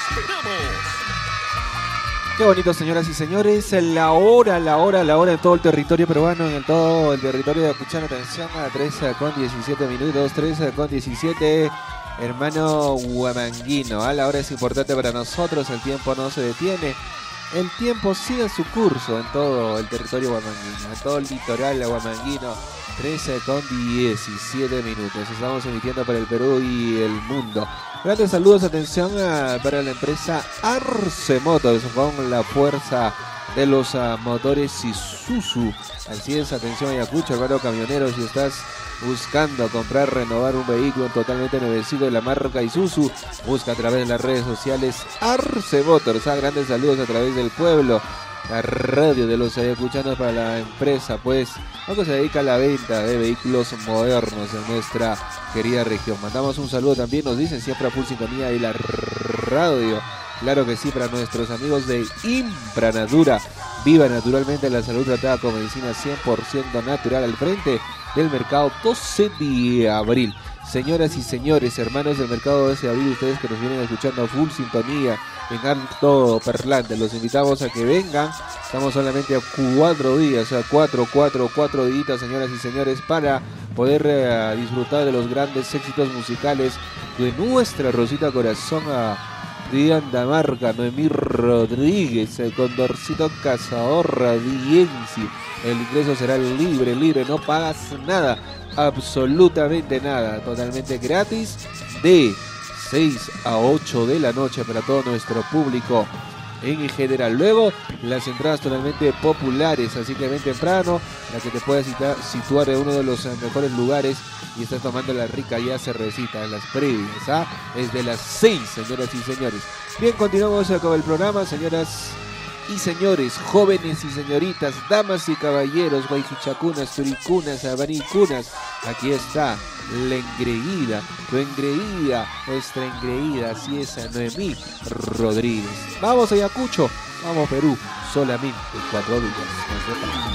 Qué bonito, señoras y señores, la hora en todo el territorio peruano, en todo el territorio de Apuchán. Atención, a 13:17 minutos, 13:17, hermano Huamanguino. La hora es importante para nosotros, el tiempo no se detiene. El tiempo sigue su curso en todo el territorio huamanguino, en todo el litoral huamanguino. 13:17 minutos. Estamos emitiendo para el Perú y el mundo. Grandes saludos, atención para la empresa Arce Motors con la fuerza de los motores Isuzu. Así es, atención Ayacucho, hermano camionero, si estás buscando comprar, renovar un vehículo totalmente nuevecito de la marca Isuzu, busca a través de las redes sociales Arce Motors. Grandes saludos a través del pueblo, la radio de los ayacuchanos para la empresa, pues, aunque se dedica a la venta de vehículos modernos en nuestra querida región. Mandamos un saludo también, nos dicen siempre a full sintonía y la radio. Claro que sí, para nuestros amigos de Impranadura. Viva naturalmente la salud tratada con medicina 100% natural al frente del mercado 12 de abril. Señoras y señores, hermanos del mercado 12 de abril, ustedes que nos vienen escuchando a full sintonía en Alto Parlante, los invitamos a que vengan. Estamos solamente a 4 días, a 4 días, señoras y señores, para poder disfrutar de los grandes éxitos musicales de nuestra Rosita Corazón, de Andamarca, Noemí Rodríguez, el Condorcito Cazador Radiensi. El ingreso será libre, no pagas nada, absolutamente nada, totalmente gratis, de 6 a 8 de la noche para todo nuestro público en general. Luego las entradas totalmente populares, así que ven temprano, la que te pueda situar en uno de los mejores lugares y estás tomando la rica ya cervecita en las previas, es de las 6, señoras y señores. Bien, continuamos con el programa, señoras y señores, jóvenes y señoritas, damas y caballeros, guaysuchacunas, turicunas, abanicunas. Aquí está la engreída, nuestra engreída, así es, Noemí Rodríguez. Vamos Ayacucho, vamos Perú, solamente 4 días.